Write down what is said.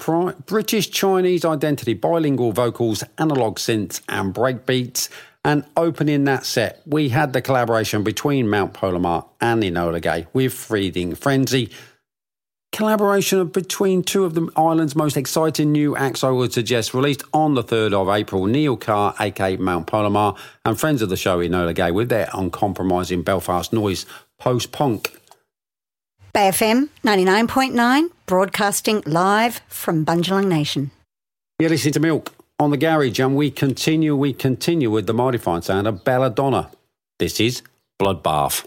British Chinese identity, bilingual vocals, analog synths and breakbeats. And opening that set, we had the collaboration between Mount Polomar and Enola Gay with Freezing Frenzy. Collaboration between two of the island's most exciting new acts, I would suggest, released on the 3rd of April. Neil Carr, aka Mount Polomar, and friends of the show Enola Gay with their uncompromising Belfast noise post-punk. Bay FM 99.9, broadcasting live from Bundjalung Nation. You're listening to Milk on the Garage, and we continue with the mighty fine sound of Belladonna. This is Bloodbath.